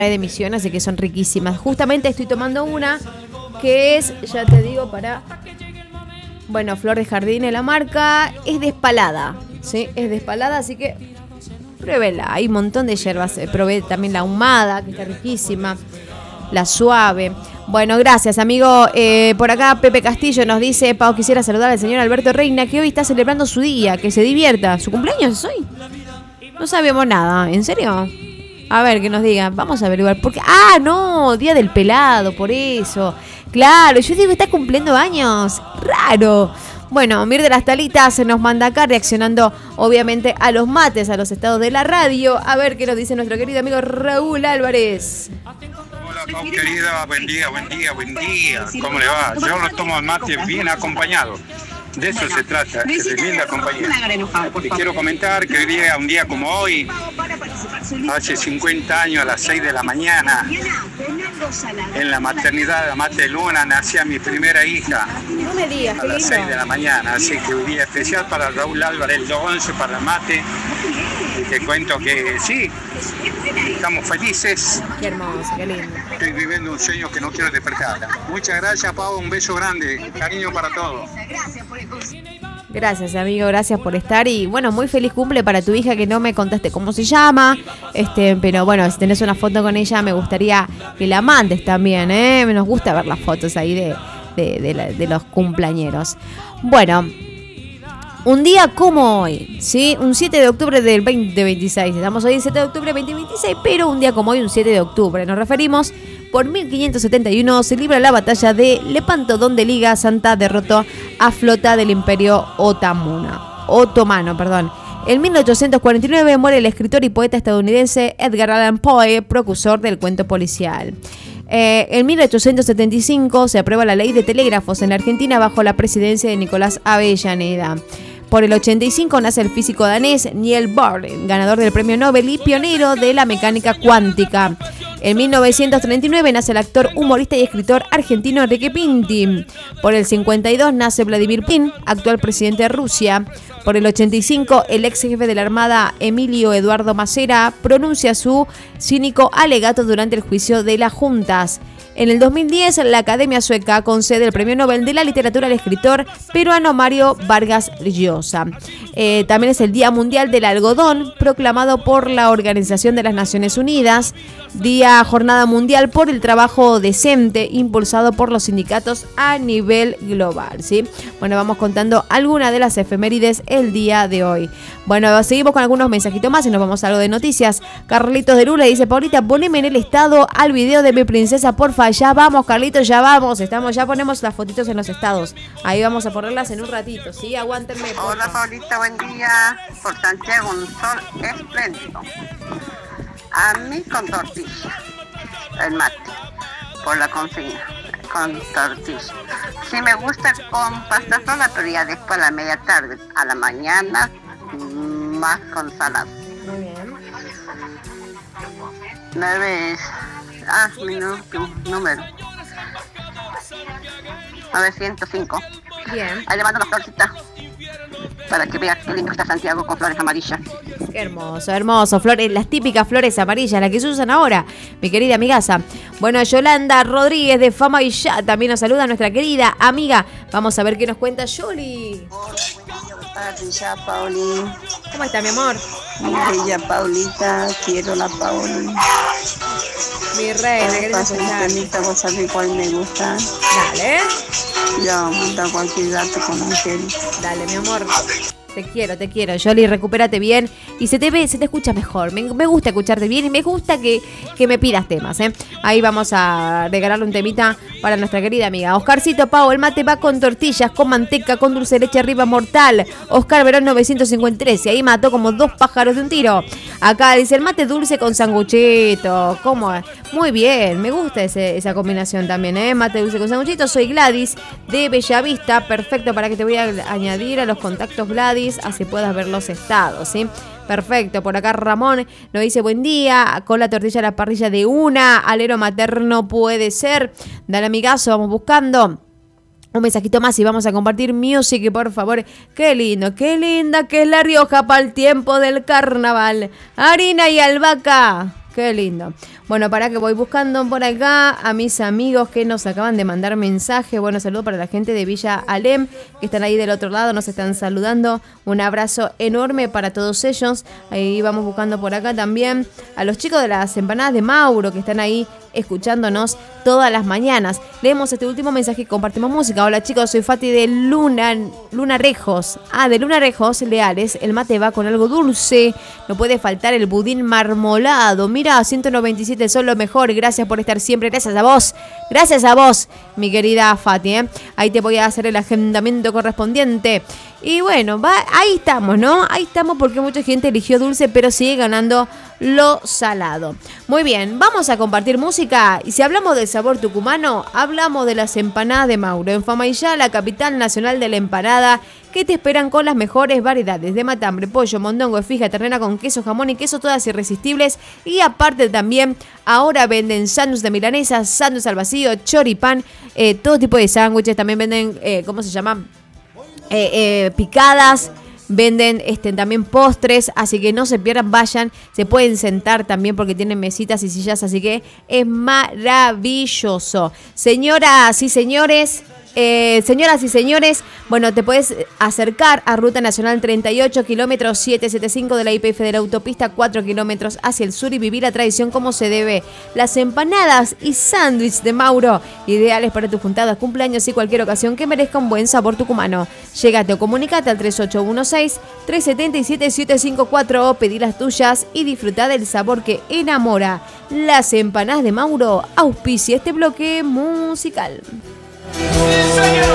de Misiones, así que son riquísimas. Justamente estoy tomando una que es, ya te digo, bueno, Flor de Jardín en la marca, es despalada, ¿sí? Es despalada, así que pruébela. Hay un montón de hierbas. Probé también la ahumada, que está riquísima, la suave. Bueno, gracias, amigo. Por acá Pepe Castillo nos dice: Pau, quisiera saludar al señor Alberto Reina, que hoy está celebrando su día, que se divierta. ¿Su cumpleaños es hoy? No sabíamos nada, ¿en serio? A ver, que nos digan, vamos a averiguar. Porque, no, Día del Pelado, por eso. Claro, yo digo, está cumpliendo años. Raro. Bueno, Mir de las Talitas se nos manda acá reaccionando, obviamente, a los mates, a los estados de la radio. A ver qué nos dice nuestro querido amigo Raúl Álvarez. Hola, Pau, querida, buen día. ¿Cómo le va? Yo lo tomo el mate bien acompañado. De eso se trata, de linda compañía. Te quiero comentar que hoy día, un día como hoy, hace 50 años a las 6 de la mañana, en la maternidad de Mate Luna, nacía mi primera hija. No me digas, a las 6 de la mañana, así que un día especial para Raúl Álvarez, el 11 para el mate. Y te cuento que sí, estamos felices. Qué hermoso, qué lindo. Estoy viviendo un sueño que no quiero despertar. Muchas gracias, Pau, un beso grande, cariño para todos. Gracias, amigo, gracias por estar. Y bueno, muy feliz cumple para tu hija, que no me contaste cómo se llama. Pero bueno, si tenés una foto con ella, me gustaría que la mandes también, ¿eh? Nos gusta ver las fotos ahí de los cumpleañeros. Bueno, un día como hoy, ¿sí? Un 7 de octubre del 2026. Estamos hoy en 7 de octubre del 2026, pero un día como hoy, un 7 de octubre. Nos referimos, por 1571 se libra la batalla de Lepanto, donde Liga Santa derrotó a flota del Imperio Otomano. En 1849 muere el escritor y poeta estadounidense Edgar Allan Poe, precursor del cuento policial. En 1875 se aprueba la ley de telégrafos en la Argentina bajo la presidencia de Nicolás Avellaneda. Por el 85 nace el físico danés Niels Bohr, ganador del premio Nobel y pionero de la mecánica cuántica. En 1939 nace el actor, humorista y escritor argentino Enrique Pinti. Por el 52 nace Vladimir Putin, actual presidente de Rusia. Por el 85, el ex jefe de la Armada, Emilio Eduardo Massera, pronuncia su cínico alegato durante el juicio de las juntas. En el 2010, la Academia Sueca concede el Premio Nobel de la Literatura al escritor peruano Mario Vargas Llosa. También es el Día Mundial del Algodón, proclamado por la Organización de las Naciones Unidas. Jornada Mundial por el Trabajo Decente, impulsado por los sindicatos a nivel global, ¿sí? Bueno, vamos contando algunas de las efemérides el día de hoy. Bueno, seguimos con algunos mensajitos más y nos vamos a algo de noticias. Carlitos de Lula dice: Paulita, poneme en el estado al video de mi princesa, porfa. Ya vamos, Carlitos, ya vamos. Ya ponemos las fotitos en los estados. Ahí vamos a ponerlas en un ratito, ¿sí? Aguántenme. Hola, Paulita, buen día. Por Santiago, un sol espléndido. A mí con tortilla, el mate, por la consigna, con tortilla. Sí me gusta con pasta sola, pero ya después a la media tarde, a la mañana, más con salada. Muy bien. 9 mi número. 905. Bien. Ahí le mando las florcitas para que veas qué lindo está Santiago con flores amarillas. Qué hermoso, hermoso. Flores, las típicas flores amarillas, las que se usan ahora, mi querida amigaza. Bueno, Yolanda Rodríguez de Fama y Ya también nos saluda, nuestra querida amiga. Vamos a ver qué nos cuenta Yoli. Ya, Pauli. ¿Cómo está, mi amor? Bella Paulita, quiero la Pauli. Mi reina, queremos escuchar. Vos sabés cuál me gusta. Dale. Ya, monta cualquier dato con Ángel. Dale, mi amor. Te quiero, Yoli, recupérate bien y se te escucha mejor. Me gusta escucharte bien y me gusta que me pidas temas, ¿eh? Ahí vamos a regalarle un temita para nuestra querida amiga. Oscarcito Pau, el mate va con tortillas, con manteca, con dulce de leche arriba, mortal. Oscar Verón 953, y ahí mató como 2 pájaros de un tiro. Acá dice el mate dulce con sanguchito. ¿Cómo es? Muy bien, me gusta esa combinación también, ¿eh? Mate dulce con sanguchito. Soy Gladys de Bellavista, perfecto, para que te voy a añadir a los contactos Gladys, así puedas ver los estados, ¿sí? Perfecto, por acá Ramón nos dice: buen día, con la tortilla a la parrilla de una, alero materno puede ser. Dale, amigazo, vamos buscando un mensajito más y vamos a compartir music, por favor. Qué lindo, qué linda que es La Rioja para el tiempo del carnaval. Harina y albahaca. Qué lindo. Bueno, para que voy buscando por acá a mis amigos que nos acaban de mandar mensaje. Bueno, saludo para la gente de Villa Alem, que están ahí del otro lado, nos están saludando. Un abrazo enorme para todos ellos. Ahí vamos buscando por acá también a los chicos de las empanadas de Mauro, que están ahí escuchándonos todas las mañanas. Leemos este último mensaje y compartimos música. Hola chicos, soy Fati de Luna Rejos. De Luna Rejos, Leales. El mate va con algo dulce. No puede faltar el budín marmolado. Mira, 197 son lo mejor. Gracias por estar siempre. Gracias a vos, mi querida Fati. Ahí te voy a hacer el agendamiento correspondiente. Y bueno, ahí estamos, ¿no? Ahí estamos porque mucha gente eligió dulce, pero sigue ganando lo salado. Muy bien, vamos a compartir música. Y si hablamos del sabor tucumano, hablamos de las empanadas de Mauro. En Famaillá, la capital nacional de la empanada, que te esperan con las mejores variedades de matambre, pollo, mondongo, esfija, ternera con queso, jamón y queso, todas irresistibles. Y aparte también, ahora venden sándwiches de milanesa, sándwiches al vacío, choripán, todo tipo de sándwiches. También venden, ¿cómo se llaman? Picadas, venden también postres, así que no se pierdan, vayan, se pueden sentar también porque tienen mesitas y sillas, así que es maravilloso. Señoras y señores, bueno, te puedes acercar a Ruta Nacional 38, kilómetros 775 de la YPF de la autopista, 4 kilómetros hacia el sur y vivir la tradición como se debe. Las empanadas y sándwiches de Mauro, ideales para tus juntadas, cumpleaños y cualquier ocasión que merezca un buen sabor tucumano. Llegate o comunicate al 3816-377-754 o pedí las tuyas y disfruta del sabor que enamora. Las empanadas de Mauro auspicia este bloque musical.